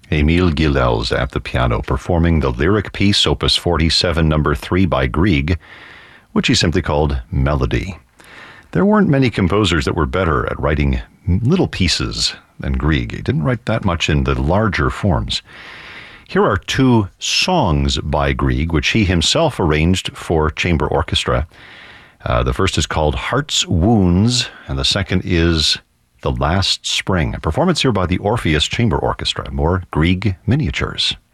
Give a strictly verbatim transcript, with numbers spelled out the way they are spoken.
Emil Gilels at the piano, performing the lyric piece, Opus forty-seven, number three by Grieg, which he simply called Melody. There weren't many composers that were better at writing little pieces than Grieg. He didn't write that much in the larger forms. Here are two songs by Grieg, which he himself arranged for chamber orchestra. Uh, the first is called Heart's Wounds, and the second is The Last Spring. A performance here by the Orpheus Chamber Orchestra. More Grieg miniatures.